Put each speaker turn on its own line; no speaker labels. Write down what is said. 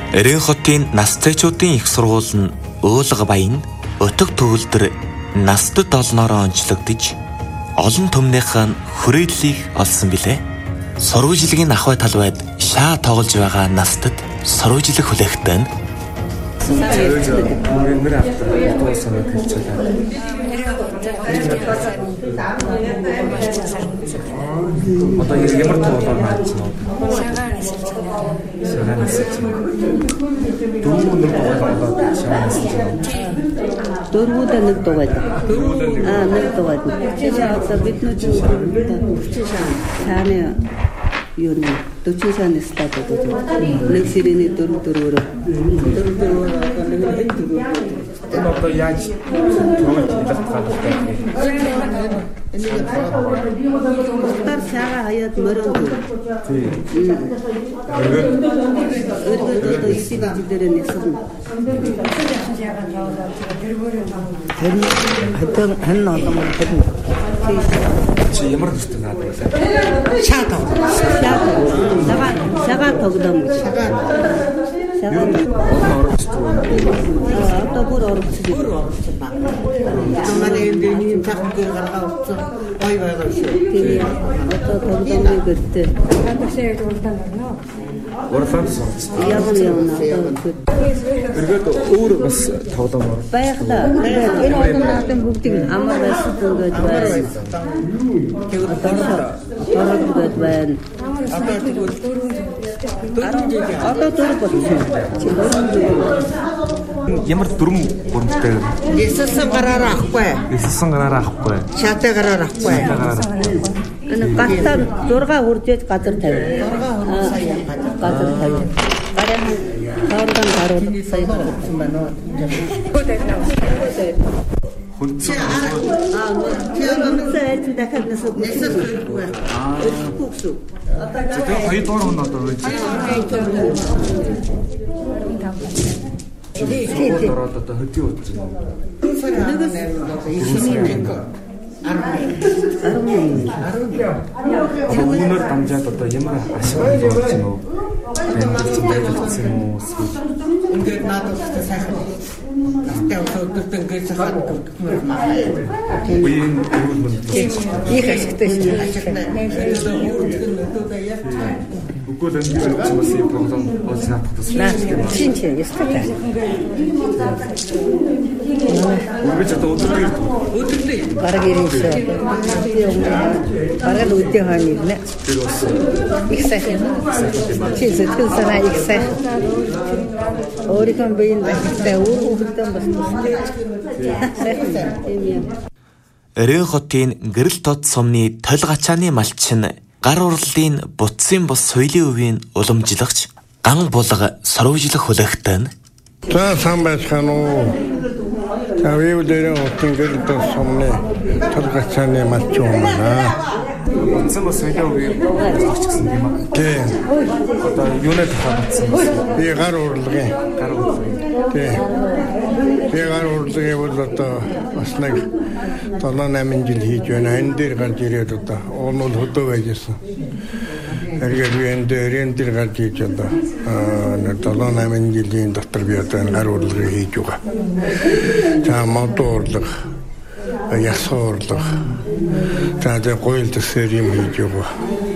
Эрийн хотын насцайчуудын их сургууль нь Өөлг баян өтөг төгөлдөр настад олноороо онцлогдож олон түмнийхээ хүрээллийг олсон билээ. Сурвалжлагын ахуй талбайд шаа тоглож байгаа настад сурвалжлах хүлээгтэн
одоо ямар тоглоом яаж байна? Шагаанаас дөрвөн
дөрвүүдээ нэг дугаад. Нэг дугаад. Чичээсаа биднүүд цааны юу нэ 40 сая стат гэдэг. Нэг сирэний дөрвөөр.
Энэ одоо яаж тоглож байгаа
Тар шага хаяад мөрөнд. Өргөдөө исид дээрээ нэсэрнэ. хэн олон хэн.
чи ямар төстэй наад вэ?
Шаата. Шага тогдом. Шага. Одоо бүр орчихсон. Манай энэ тахгүй гаргаа утсан. Ой байгаа шүү. Тэгээ одоо тогдомны гэртээ.
Хадашээд уралдаан байна уу?
Уралдаан сонссон.
Явна.
Эргээд өөр бас тоглоом
Баярлаа. Энэ орнуудын бүгдийг амар байсан гэж байна. Тэгээд байна. Одоо дөрөв болсон.
ямар дүрм гурамтай вэ?
Эссэн гараараа авахгүй.
Эссэн гараараа авахгүй.
Шатаа гараараа авахгүй. Энэ гартаа 6 хүрдээд газар тавь. Газар тавь. Гараа гарууд сая болсон байна.
Хүнцэн.
Тэгээд дахиад нэсэхгүй. Өсөхгүй.
Тэгээд хоёр доор хүн одоо байж. Ороод одоо хөдөө утсан. Өнөр дамжаад одоо ямар ашиг болж байна уу? Энд чинь байлгсан уу?
Ингээд надад сайхан. Тэвчүүд ингээд сайхан гэмээр маа.
Үеийн өвөл мөн.
Их ашигтай шүү.
Үгүй л энэ бас юм програм болж надад
Чин ястаа.
Үргэлж одоо өдөрлөе.
Бараг ирээсээ. Бараг үдээ хааны нэ.
Тэр бас
Их сайхан. Чи зөвхөн санаа их сайхан. Өөрийнхөө биеийн бахтай өөрөөрөө бас
Эрийн хотын гэрэл тод сумны толь гачааны малчин гар урлалын бутсын бус соёлын өвийн уламжлагч ган булга сурвалжлах хүлээгтэн
За сайн байцгаана уу. Тавиулэрэн хотын гэрэл тод сумны толь гачааны малчин байна.
бутсан бас соёлын үеийн уламжлагч гэсэн юм аа.
Тийм.
Одоо юунад хавцсан бэ?
Би гар урлагийн. Тийм. Би гар урлагийн бол одоо бас нэг 7-8 жил хийж байна. Энэ дээр гарч ирээд одоо уул нь хөдөө байжсэн. Эргээд би энэ дээр гарч хийж одоо 7-8 жилийн дотор би одоо гар урлагийг хийж байгаа. За модон урлаг, яс урлаг. За тэр гоёл төсөр юм хийж байгаа.